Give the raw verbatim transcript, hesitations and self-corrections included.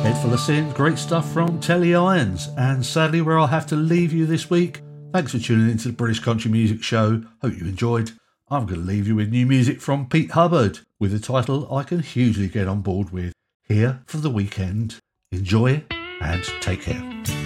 Head Full of Sin, great stuff from Telly Irons. And sadly, where I'll have to leave you this week. Thanks for tuning into the British Country Music Show. Hope you enjoyed. I'm going to leave you with new music from Pete Hubbard with a title I can hugely get on board with. Here for the weekend. Enjoy and take care.